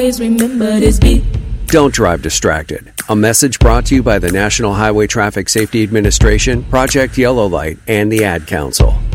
remember this beat. Don't drive distracted. A message brought to you by the National Highway Traffic Safety Administration, Project Yellow Light, and the Ad Council.